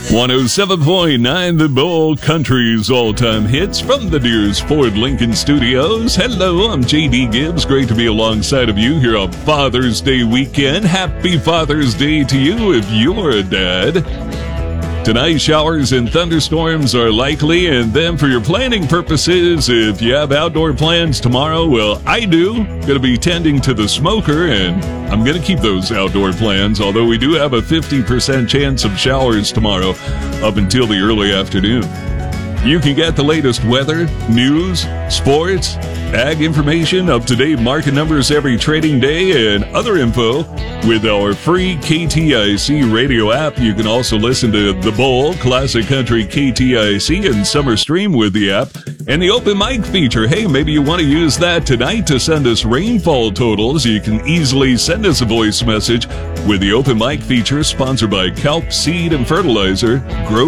107.9 The Bull, country's all-time hits from the Deers Ford Lincoln Studios. Hello, I'm J.D. Gibbs. Great to be alongside of you here on Father's Day weekend. Happy Father's Day to you if you're a dad. Tonight, showers and thunderstorms are likely, and then for your planning purposes, if you have outdoor plans tomorrow, well, I do. Going to be tending to the smoker, and I'm going to keep those outdoor plans, although we do have a 50% chance of showers tomorrow up until the early afternoon. You can get the latest weather, news, sports, ag information, up-to-date market numbers every trading day, and other info with our free KTIC radio app. You can also listen to The Bull, Classic Country KTIC, and Summer Stream with the app, and the open mic feature. Hey, maybe you want to use that tonight to send us rainfall totals. You can easily send us a voice message with the open mic feature, sponsored by Kelp Seed and Fertilizer. Grow